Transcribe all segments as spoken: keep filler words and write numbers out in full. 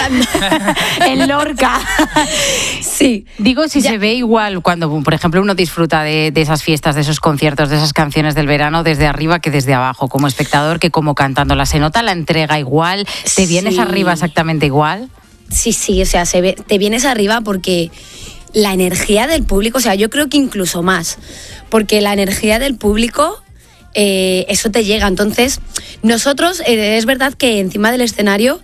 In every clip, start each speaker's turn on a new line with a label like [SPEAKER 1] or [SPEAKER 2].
[SPEAKER 1] estudiando.
[SPEAKER 2] En Lorca.
[SPEAKER 1] Sí.
[SPEAKER 2] Digo, si
[SPEAKER 1] ya.
[SPEAKER 2] se ve igual cuando, por ejemplo, uno disfruta de, de esas fiestas, de esos conciertos, de esas canciones del verano desde arriba que desde abajo, como espectador que como cantándola. ¿Se nota la entrega igual? ¿Te vienes
[SPEAKER 1] Sí.
[SPEAKER 2] arriba exactamente igual?
[SPEAKER 1] Sí, sí, o sea, se ve, te vienes arriba porque la energía del público, o sea, yo creo que incluso más, porque la energía del público, eh, eso te llega. Entonces, nosotros, eh, es verdad que encima del escenario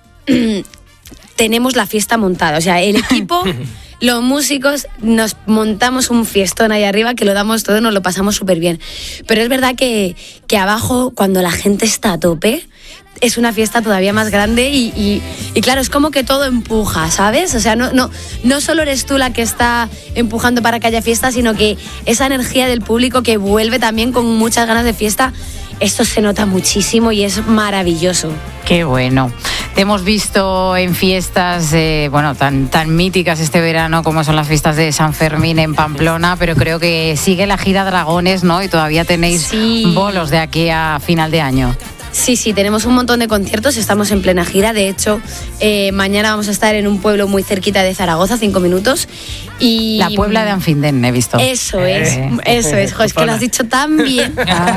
[SPEAKER 1] tenemos la fiesta montada, o sea, el equipo... Los músicos nos montamos un fiestón ahí arriba que lo damos todo, nos lo pasamos súper bien. Pero es verdad que, que abajo, cuando la gente está a tope, es una fiesta todavía más grande y, y, y claro, es como que todo empuja, ¿sabes? O sea, no, no, no solo eres tú la que está empujando para que haya fiesta, sino que esa energía del público que vuelve también con muchas ganas de fiesta, esto se nota muchísimo y es maravilloso.
[SPEAKER 2] Qué bueno. Te hemos visto en fiestas, eh, bueno, tan, tan míticas este verano como son las fiestas de San Fermín en Pamplona, pero creo que sigue la gira Dragones, ¿no? Y todavía tenéis
[SPEAKER 1] Sí.
[SPEAKER 2] bolos de aquí a final de año.
[SPEAKER 1] Sí, sí, tenemos un montón de conciertos, estamos en plena gira. De hecho, eh, mañana vamos a estar en un pueblo muy cerquita de Zaragoza, cinco minutos. Y
[SPEAKER 2] La Puebla de Anfindén, he visto.
[SPEAKER 1] Eso es,
[SPEAKER 2] Eh.
[SPEAKER 1] eso es. Jo, es que lo has dicho tan bien.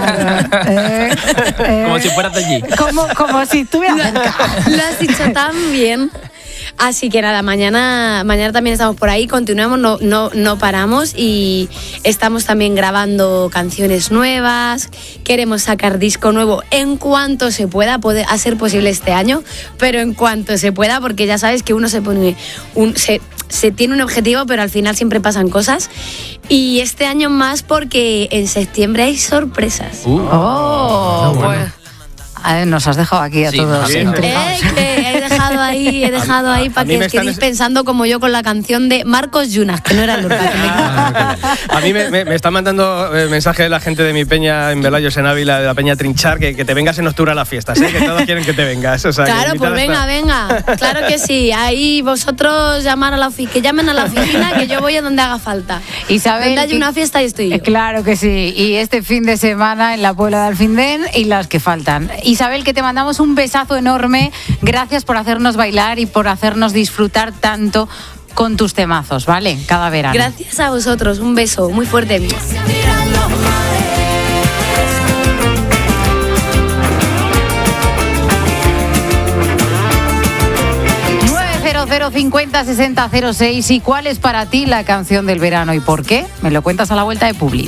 [SPEAKER 2] Eh, eh,
[SPEAKER 3] Como si fueras de allí.
[SPEAKER 2] Como, como si estuviera cerca.
[SPEAKER 1] Lo has dicho tan bien. Así que nada, mañana, mañana también estamos por ahí, continuamos, no, no, no paramos y estamos también grabando canciones nuevas, queremos sacar disco nuevo en cuanto se pueda, puede a ser posible este año, pero en cuanto se pueda, porque ya sabes que uno se pone un, se, se tiene un objetivo, pero al final siempre pasan cosas. Y este año más porque en septiembre hay sorpresas.
[SPEAKER 3] Uh.
[SPEAKER 2] Oh,
[SPEAKER 3] No, bueno.
[SPEAKER 2] pues, a ver, nos has dejado aquí a
[SPEAKER 3] Sí,
[SPEAKER 2] todos
[SPEAKER 3] sí.
[SPEAKER 2] intrigados.
[SPEAKER 1] Eh, que he dejado ahí, he dejado ahí para
[SPEAKER 3] a mí
[SPEAKER 1] que
[SPEAKER 3] me
[SPEAKER 1] os quedéis
[SPEAKER 3] están-
[SPEAKER 1] pensando como yo con la canción de Marcos Yunas, que no era Lorca. que me-
[SPEAKER 3] Ah, ok. A mí me, me, me está mandando eh, mensaje de la gente de mi peña en Velayos, en Ávila, de la peña Trinchar, que, que te vengas en octubre a las fiestas, ¿eh? Que todos quieren que te vengas. O sea, que
[SPEAKER 1] Claro, pues
[SPEAKER 3] invitada
[SPEAKER 1] venga,
[SPEAKER 3] está.
[SPEAKER 1] venga. Claro que sí. Ahí vosotros llamar a la oficina, que llamen a la oficina, que yo voy a donde haga falta.
[SPEAKER 2] Isabel,
[SPEAKER 1] Donde haya una fiesta y estoy yo.
[SPEAKER 2] Eh, Claro que sí. Y este fin de semana en la Puebla de Alfindén y las que faltan. Isabel, que te mandamos un besazo enorme. Gracias por hacernos bailar y por hacernos disfrutar tanto con tus temazos, ¿vale? Cada verano.
[SPEAKER 1] Gracias a vosotros. Un beso muy fuerte.
[SPEAKER 2] nueve cero cero cincuenta sesenta cero seis. ¿Y cuál es para ti la canción del verano y por qué? Me lo cuentas a la vuelta de Publi.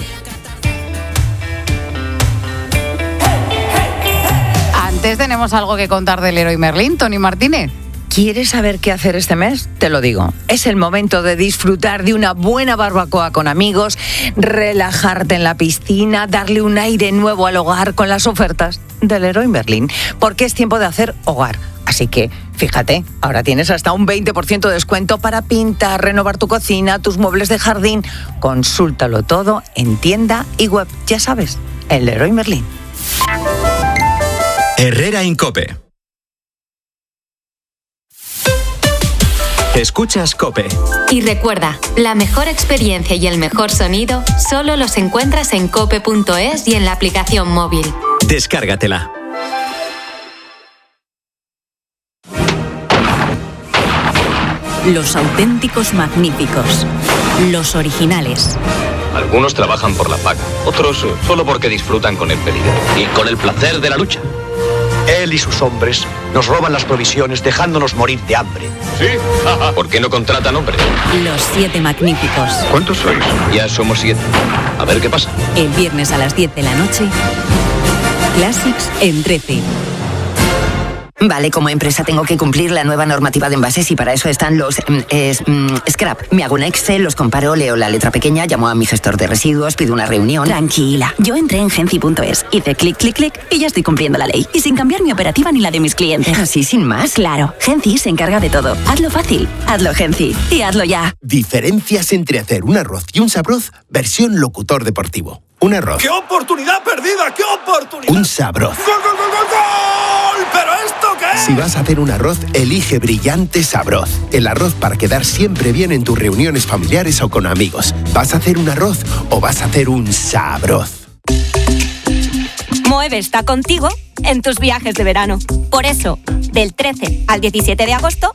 [SPEAKER 2] Antes tenemos algo que contar del Leroy Merlin, Tony Martínez.
[SPEAKER 4] ¿Quieres saber qué hacer este mes? Te lo digo. Es el momento de disfrutar de una buena barbacoa con amigos, relajarte en la piscina, darle un aire nuevo al hogar con las ofertas del Leroy Merlin, porque es tiempo de hacer hogar. Así que, fíjate, ahora tienes hasta un veinte por ciento de descuento para pintar, renovar tu cocina, tus muebles de jardín. Consúltalo todo en tienda y web. Ya sabes, el Leroy Merlin.
[SPEAKER 5] Herrera Incope. Escuchas COPE.
[SPEAKER 6] Y recuerda, la mejor experiencia y el mejor sonido solo los encuentras en cope punto es y en la aplicación móvil.
[SPEAKER 5] Descárgatela.
[SPEAKER 7] Los auténticos magníficos. Los originales.
[SPEAKER 8] Algunos trabajan por la paga, otros eh, solo porque disfrutan con el peligro y con el placer de la lucha.
[SPEAKER 9] Él y sus hombres nos roban las provisiones dejándonos morir de hambre.
[SPEAKER 8] ¿Sí? ¿Por qué no contratan hombres?
[SPEAKER 7] Los siete magníficos.
[SPEAKER 8] ¿Cuántos sois? Ya somos siete. A ver qué pasa.
[SPEAKER 7] El viernes a las diez de la noche. Classics en trece.
[SPEAKER 10] Vale, como empresa tengo que cumplir la nueva normativa de envases y para eso están los mm, es, mm, scrap. Me hago un Excel, los comparo, leo la letra pequeña, llamo a mi gestor de residuos, pido una reunión.
[SPEAKER 7] Tranquila, yo entré en genci punto es, hice clic, clic, clic y ya estoy cumpliendo la ley. Y sin cambiar mi operativa ni la de mis clientes.
[SPEAKER 10] ¿Así sin más?
[SPEAKER 7] Claro, Genci se encarga de todo. Hazlo fácil, hazlo Genci y hazlo ya.
[SPEAKER 11] Diferencias entre hacer un arroz y un sabroz, versión locutor deportivo. Un arroz.
[SPEAKER 9] ¡Qué oportunidad perdida! ¡Qué oportunidad!
[SPEAKER 11] Un sabroz.
[SPEAKER 9] ¡Gol, gol, gol, gol, gol! ¿Pero esto qué es?
[SPEAKER 11] Si vas a hacer un arroz, elige Brillante Sabroz. El arroz para quedar siempre bien en tus reuniones familiares o con amigos. ¿Vas a hacer un arroz o vas a hacer un sabroz?
[SPEAKER 12] Moeve está contigo en tus viajes de verano. Por eso, del trece al diecisiete de agosto,